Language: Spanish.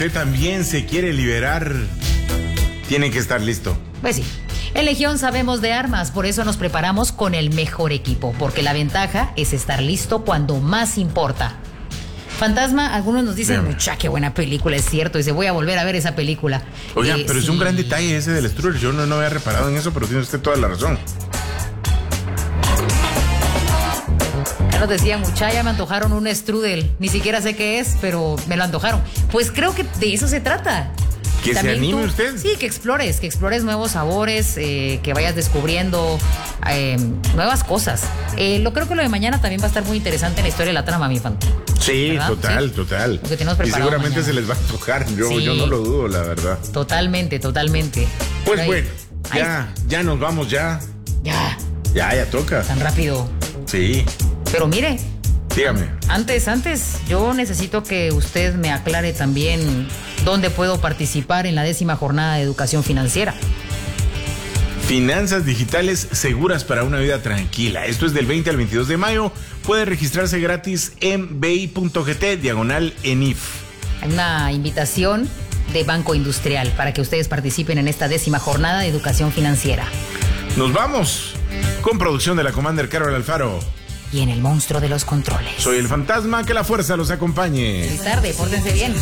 usted también se quiere liberar, tiene que estar listo. Pues sí. En Legión sabemos de armas, por eso nos preparamos con el mejor equipo, porque la ventaja es estar listo cuando más importa. Fantasma, algunos nos dicen, mucha, qué buena película, es cierto, dice, voy a volver a ver esa película. Oiga, pero sí. Es un gran detalle ese del strudel, yo no había reparado en eso, pero tiene usted toda la razón. Ya nos decía, mucha, ya me antojaron un strudel, ni siquiera sé qué es, pero me lo antojaron. Pues creo que de eso se trata. ¿Que también se anime usted? Sí, que explores nuevos sabores, que vayas descubriendo nuevas cosas. Creo que lo de mañana también va a estar muy interesante en la historia de la trama, mi fan. Sí, ¿verdad? Total. Lo que tenemos preparado y seguramente mañana se les va a antojar, yo no lo dudo, la verdad. Totalmente. Pues ahí, bueno, ya nos vamos, ya. Ya toca. Tan rápido. Sí. Pero mire. Dígame. Antes, yo necesito que usted me aclare también dónde puedo participar en la 10ª jornada de educación financiera. Finanzas digitales seguras para una vida tranquila. Esto es del 20 al 22 de mayo. Puede registrarse gratis en bi.gt/ENIF. Hay una invitación de Banco Industrial para que ustedes participen en esta 10ª jornada de educación financiera. Nos vamos con producción de la Commander Carol Alfaro. Y en el monstruo de los controles. Soy el fantasma, que la fuerza los acompañe. Feliz tarde, pórtense bien.